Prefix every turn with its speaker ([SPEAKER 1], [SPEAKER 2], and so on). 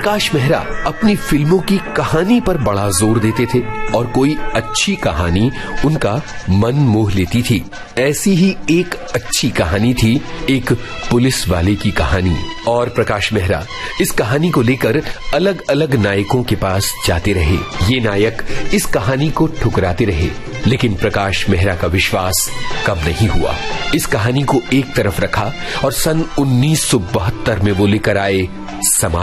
[SPEAKER 1] प्रकाश मेहरा अपनी फिल्मों की कहानी पर बड़ा जोर देते थे और कोई अच्छी कहानी उनका मन मोह लेती थी। ऐसी ही एक अच्छी कहानी थी एक पुलिस वाले की कहानी। और प्रकाश मेहरा इस कहानी को लेकर अलग अलग नायकों के पास जाते रहे। ये नायक इस कहानी को ठुकराते रहे, लेकिन प्रकाश मेहरा का विश्वास कम नहीं हुआ। इस कहानी को एक तरफ रखा और सन 1972 में वो लेकर आए समाज